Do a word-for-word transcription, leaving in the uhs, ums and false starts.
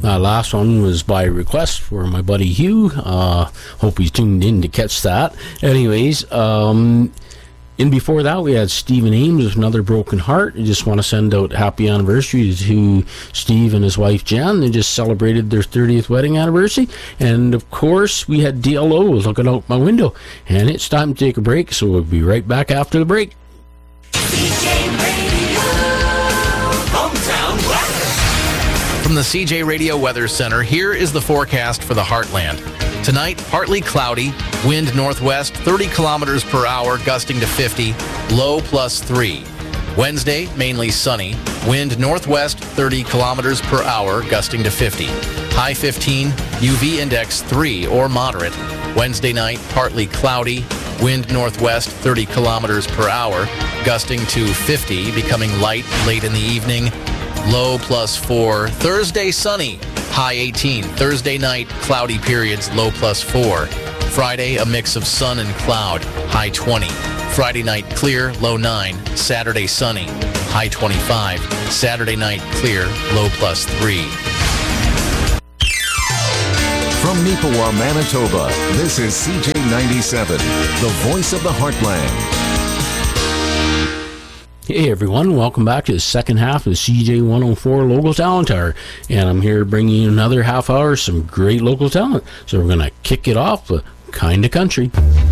That last one was by request for my buddy Hugh. Uh, hope he's tuned in to catch that. Anyways, um, and before that, we had Stephen Ames with Another Broken Heart. I just want to send out happy anniversary to Steve and his wife Jan. They just celebrated their thirtieth wedding anniversary. And of course, we had D L O looking out my window. And it's time to take a break, so we'll be right back after the break. C J Radio, hometown weather. From the C J Radio Weather Center, here is the forecast for the Heartland. Tonight, partly cloudy, wind northwest, thirty kilometers per hour, gusting to fifty, low plus three. Wednesday, mainly sunny, wind northwest, thirty kilometers per hour, gusting to fifty. High fifteen, U V index three or moderate. Wednesday night, partly cloudy, wind northwest, thirty kilometers per hour, gusting to fifty, becoming light late in the evening, low plus four. Thursday, sunny, high eighteen. Thursday night, cloudy periods, low plus four. Friday, a mix of sun and cloud, high twenty. Friday night, clear, low nine. Saturday, sunny, high twenty-five. Saturday night, clear, low plus three. From Neepawa, Manitoba, this is C J ninety-seven, the voice of the Heartland. Hey everyone, welcome back to the second half of C J one oh four Local Talent Hour. And I'm here bringing you another half hour, some great local talent. So we're going to kick it off with Kinda Country.